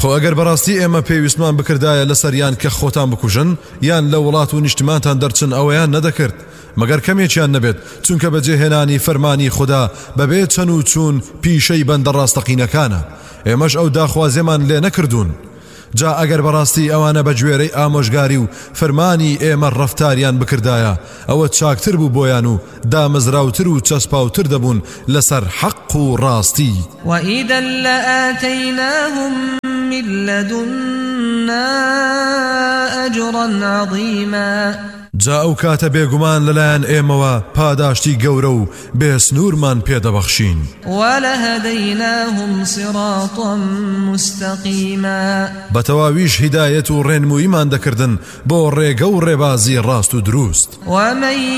خۆ ئەگەر بەڕاستی ئێمە پێویستمان بکردایە لەسەریان کە خۆتان بکوژن یان لە وڵات و نیشتمانتان دەرچن ئەوەیان نەدەکرد مەگەر کەمێکیان نەبێت چونکە بەجێهێنانی فەرمانی خوددا بەبێ چەن و چوون پیشەی بەندە ڕاستەقینەکانە ئێمەش ئەو داخوازێمان لێ نەکردوون جا ئەگەر بەڕاستی ئەوانە بە گوێرەی ئامۆژگاری و فەرمانی ئێمە ڕەفتاریان بکردایە ئەوە چاکتر بوو بۆیان و دامەزراوتر و چەسپاوتر دەبوون لەسەر حەق و ڕاستی وَإِذًا لَآتَيْنَاهُم مِّن لَّدُنَّا أَجْرًا عَظِيمًا جا ئەو کاتە بێگومان لەلایەن ئێمەوە پاداشتی گەورە و بێسنوورمان پێدەبەخشین وَلَهَدَيْنَاهُمْ صِرَاطًا مُّسْتَقِيمًا بەتەواویش هیدایەت و ڕێنموویمان دەکردن بۆ ڕێگە و ڕێبازی ڕاست و دروست